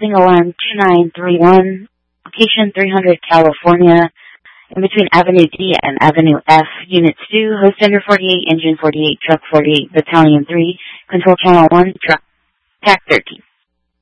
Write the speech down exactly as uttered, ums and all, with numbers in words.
housing alarm two nine three one, location three hundred California, in between Avenue D and Avenue F, Unit two, host under forty-eight, engine forty-eight, truck forty-eight, battalion three, control channel one, truck, T A C thirteen.